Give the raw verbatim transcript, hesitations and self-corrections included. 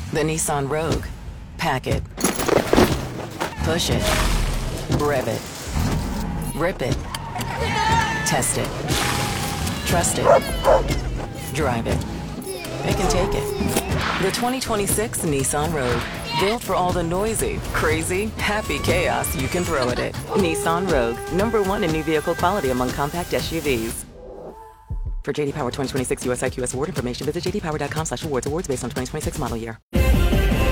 The Nissan Rogue. Pack it. Push it. Rev it. Rip it. Test it. Trust it. Drive it. It can take it. The twenty twenty-six Nissan Rogue. Built for all the noisy, crazy, happy chaos you can throw at it. Nissan Rogue. Number one in new vehicle quality among compact S U Vs. For J D Power twenty twenty-six U S I Q S award information, visit j d power dot com slash awards. Awards based on twenty twenty-six model year.